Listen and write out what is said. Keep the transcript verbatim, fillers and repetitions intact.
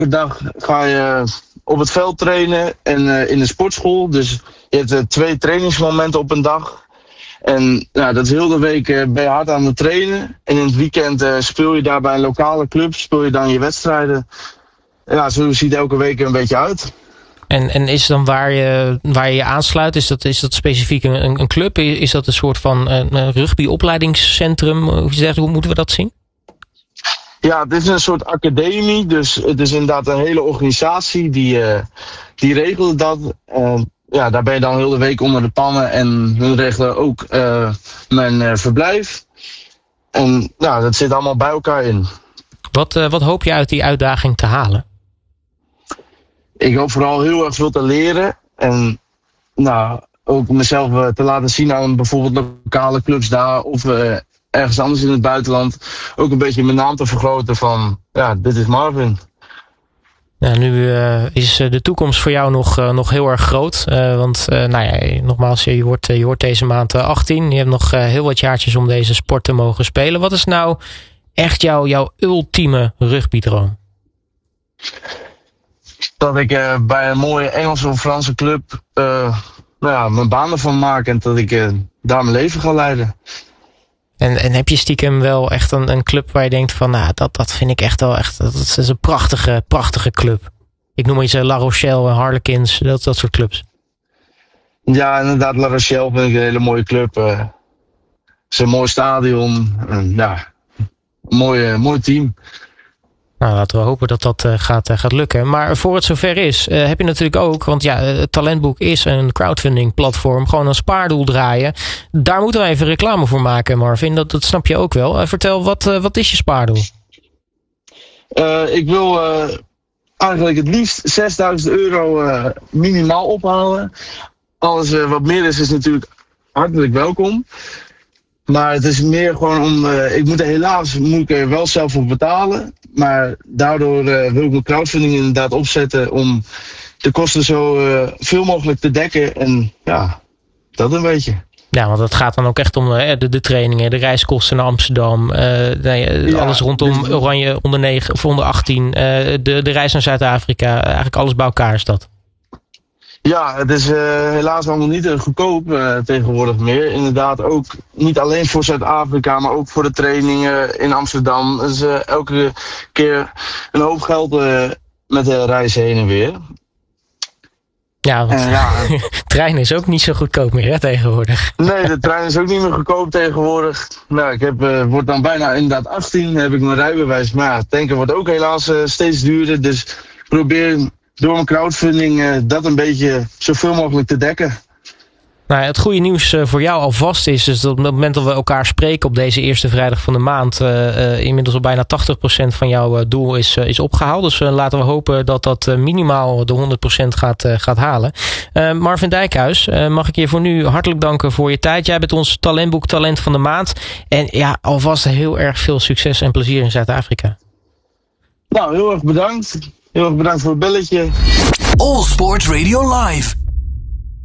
dag ga je op het veld trainen en uh, in de sportschool. Dus je hebt uh, twee trainingsmomenten op een dag. En nou, dat is heel de week uh, ben je hard aan het trainen. En in het weekend uh, speel je daar bij een lokale club, speel je dan je wedstrijden. Ja, zo ziet elke week er een beetje uit. En, en is dan waar je waar je, je aansluit, is dat, is dat specifiek een, een club? Is dat een soort van een rugbyopleidingscentrum? Hoe moeten we dat zien? Ja, het is een soort academie. Dus het is inderdaad een hele organisatie die, uh, die regelt dat. Uh, ja, daar ben je dan heel de week onder de pannen. En hun regelen ook uh, mijn uh, verblijf. En nou, dat zit allemaal bij elkaar in. Wat, uh, wat hoop je uit die uitdaging te halen? Ik hoop vooral heel erg veel te leren. En nou, ook mezelf te laten zien aan bijvoorbeeld lokale clubs daar. Of uh, ergens anders in het buitenland. Ook een beetje mijn naam te vergroten van, ja, dit is Marvin. Nou, nu uh, is de toekomst voor jou nog, uh, nog heel erg groot. Uh, want uh, nou ja, nogmaals, je wordt, je wordt deze maand uh, achttien. Je hebt nog uh, heel wat jaartjes om deze sport te mogen spelen. Wat is nou echt jouw, jouw ultieme rugbydroom? Dat ik uh, bij een mooie Engelse of Franse club uh, nou ja, mijn baan ervan maak en dat ik uh, daar mijn leven ga leiden. En, en heb je stiekem wel echt een, een club waar je denkt van, nou, dat, dat vind ik echt wel echt, dat is een prachtige, prachtige club. Ik noem iets uh, La Rochelle, Harlequins, dat, dat soort clubs. Ja, inderdaad, La Rochelle vind ik een hele mooie club. Uh, het is een mooi stadion. Uh, ja, een mooi, uh, mooi team. Nou, laten we hopen dat dat uh, gaat, uh, gaat lukken. Maar voor het zover is, uh, heb je natuurlijk ook, want ja, het Talentboek is een crowdfunding platform, gewoon een spaardoel draaien. Daar moeten we even reclame voor maken, Marvin. Dat, dat snap je ook wel. Uh, vertel, wat, uh, wat is je spaardoel? Uh, ik wil uh, eigenlijk het liefst zesduizend euro uh, minimaal ophalen. Alles uh, wat meer is, is natuurlijk hartelijk welkom. Maar het is meer gewoon om, uh, ik moet er helaas moet ik er wel zelf voor betalen. Maar daardoor uh, wil ik mijn crowdfunding inderdaad opzetten om de kosten zo uh, veel mogelijk te dekken. En ja, dat een beetje. Ja, want het gaat dan ook echt om uh, de, de trainingen, de reiskosten naar Amsterdam. Uh, nee, ja, alles rondom dus, Oranje onder negen of onder achttien. Uh, de, de reis naar Zuid-Afrika, eigenlijk alles bij elkaar is dat. Ja, het is uh, helaas allemaal niet uh, goedkoop uh, tegenwoordig meer. Inderdaad ook niet alleen voor Zuid-Afrika, maar ook voor de trainingen in Amsterdam. Dus uh, elke keer een hoop geld uh, met de reis heen en weer. Ja, want uh, ja, trein is ook niet zo goedkoop meer hè, tegenwoordig. Nee, de trein is ook niet meer goedkoop tegenwoordig. Nou, ik heb, uh, word dan bijna inderdaad achttien, heb ik mijn rijbewijs. Maar ja, tanken wordt ook helaas uh, steeds duurder. Dus ik probeer door mijn crowdfunding uh, dat een beetje zoveel mogelijk te dekken. Nou, het goede nieuws uh, voor jou alvast is dus dat op het moment dat we elkaar spreken op deze eerste vrijdag van de maand, uh, uh, inmiddels al bijna tachtig procent van jouw uh, doel is, uh, is opgehaald. Dus uh, laten we hopen dat dat uh, minimaal de honderd procent gaat, uh, gaat halen. Uh, Marvin Dijkhuis, uh, mag ik je voor nu hartelijk danken voor je tijd. Jij bent ons Talentboek Talent van de Maand. En ja, alvast heel erg veel succes en plezier in Zuid-Afrika. Nou, heel erg bedankt. Heel erg bedankt voor het belletje. All Sports Radio Live.